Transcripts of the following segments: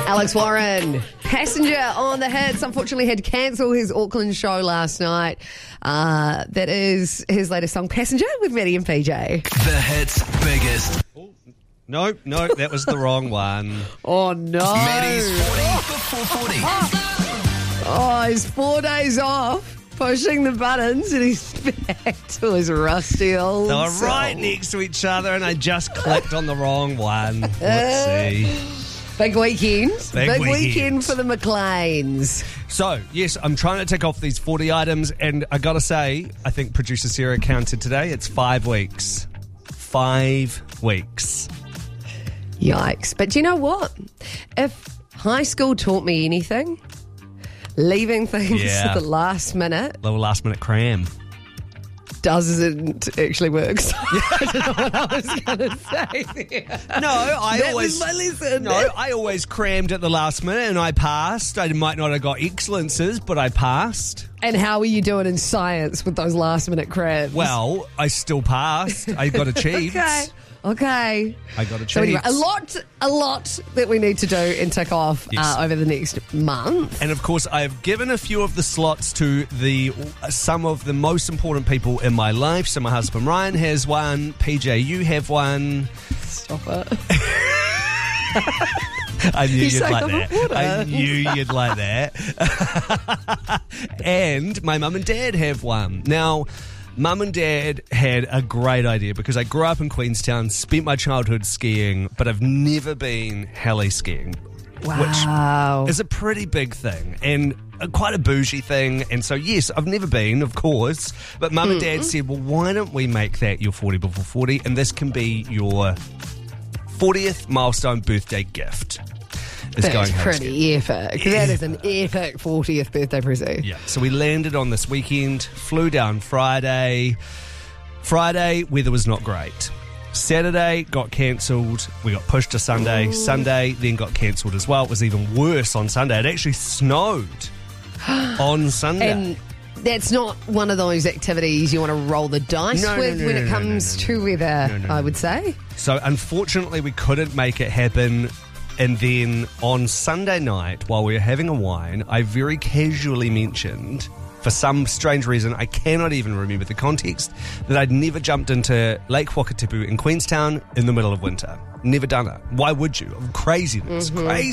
Alex Warren, Passenger on the Hits, unfortunately had to cancel his Auckland show last night. That is his latest song, Passenger, with Maddie and PJ. The Hits' biggest. No, that was the wrong one. Oh, no. Maddie's 40 before 40. Oh, he's 4 days off, pushing the buttons, and he's back to his rusty old They were song. right next to each other, and I just clicked on the wrong one. Let's see. Big weekend. Big weekend weekend. for the McLeans. So, yes, I'm trying to tick off these 40 items, and I got to say, I think producer Sarah counted today. It's 5 weeks. 5 weeks. Yikes. But do you know what? If high school taught me anything, leaving things Yeah. to the last minute Little last minute cram. doesn't actually work. So I don't know what I was going to say there. No, I That always. was my lesson. No, I always crammed at the last minute, and I passed. I might not have got excellences, but I passed. And how are you doing in science with those last minute crabs? Well, I still passed. I got achieved. Okay. I got achieved. So anyway, a lot that we need to do and tick off Yes. over the next month. And of course, I've given a few of the slots to some of the most important people in my life. So my husband Ryan has one. PJ, you have one. Stop it. I knew You you'd say like I'm that. a water. I knew you'd like that. And my mum and dad have one. Now, mum and dad had a great idea because I grew up in Queenstown, spent my childhood skiing, but I've never been heli skiing. Wow. Which is a pretty big thing and quite a bougie thing. And so, yes, I've never been, of course. But mum and dad said, well, why don't we make that your 40 before 40? And this can be your 40th milestone birthday gift. That's pretty epic. That is an epic 40th birthday present. Yeah. So we landed on this weekend, flew down Friday. Friday, weather was not great. Saturday got cancelled. We got pushed to Sunday. Sunday then got cancelled as well. It was even worse on Sunday. It actually snowed on Sunday. And that's not one of those activities you want to roll the dice with when it comes to weather, I would say. So unfortunately, we couldn't make it happen. And then on Sunday night, while we were having a wine, I very casually mentioned, for some strange reason, I cannot even remember the context, that I'd never jumped into Lake Wakatipu in Queenstown in the middle of winter. Never done it. Why would you? Craziness.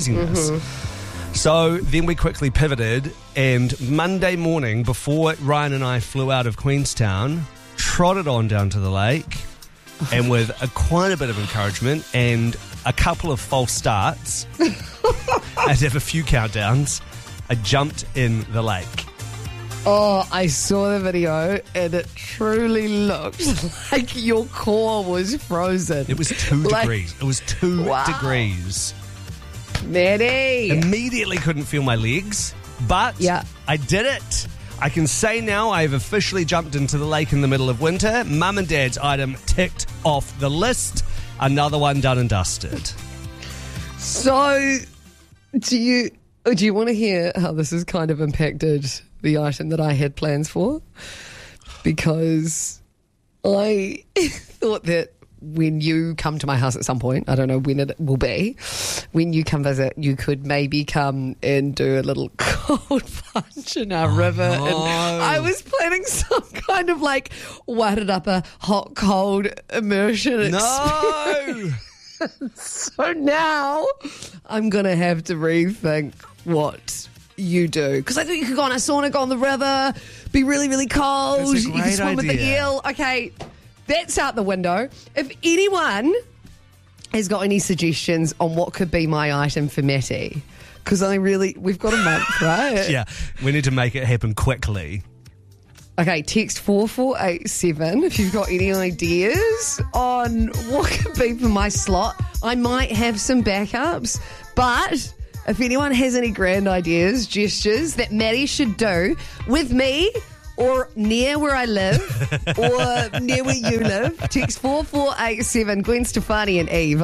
So then we quickly pivoted, and Monday morning, before Ryan and I flew out of Queenstown, trotted on down to the lake, and with quite a bit of encouragement and a couple of false starts, I'd have a few countdowns, I jumped in the lake. Oh, I saw the video and it truly looked like your core was frozen. It was 2 degrees. It was 2 Wow. degrees. Maddie. Immediately couldn't feel my legs, but Yeah. I did it. I can say now I have officially jumped into the lake in the middle of winter. Mum and Dad's item ticked off the list. Another one done and dusted. So, do you want to hear how this has kind of impacted the item that I had plans for? Because I thought that when you come to my house at some point, I don't know when it will be, when you come visit, you could maybe come and do a little cold plunge in our river. no. And I was planning some kind of like wadded up a hot, cold immersion No! So now I'm going to have to rethink what you do. Because I thought you could go on a sauna, go on the river, be really, really cold. That's a You can great swim with the idea. eel. Okay, that's out the window. If anyone has got any suggestions on what could be my item for Matty, because we've got a month, right? Yeah, we need to make it happen quickly. Okay, text 4487 if you've got any ideas on what could be for my slot. I might have some backups, but if anyone has any grand ideas, gestures that Maddie should do with me or near where I live or near where you live, text 4487 Gwen Stefani and Eve